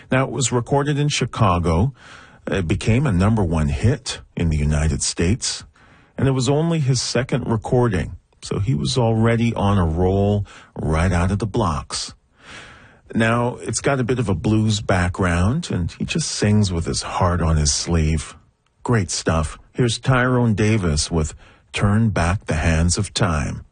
Now, it was recorded in Chicago. It became a #1 hit in the United States, and it was only his second recording, so he was already on a roll right out of the blocks. Now, it's got a bit of a blues background, and he just sings with his heart on his sleeve. Great stuff. Here's Tyrone Davis with Turn Back the Hands of Time.